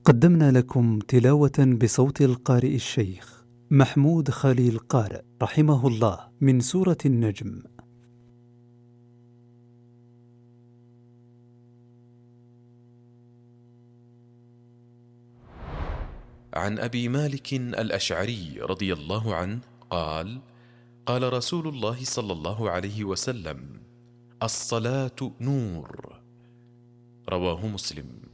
قدمنا لكم تلاوة بصوت القارئ الشيخ محمود خليل قارئ رحمه الله من سورة النجم. عن أبي مالك الأشعري رضي الله عنه قال: قال رسول الله صلى الله عليه وسلم: الصلاة نور. رواه مسلم.